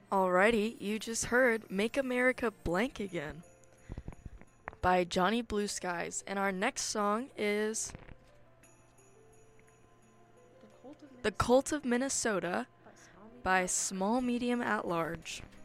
Alrighty, you just heard Make America Blank Again by Johnny Blue Skies. And our next song is The Cult of Minnesota by Small Medium at Large.